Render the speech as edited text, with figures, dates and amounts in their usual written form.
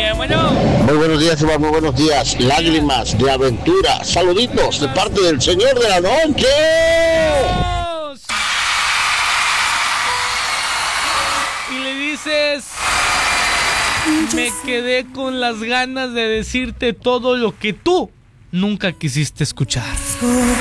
Bueno. Muy buenos días, Iván, muy buenos días. Lágrimas de aventura. Saluditos de parte del Señor de la Noche. Y le dices: me quedé con las ganas de decirte todo lo que tú nunca quisiste escuchar.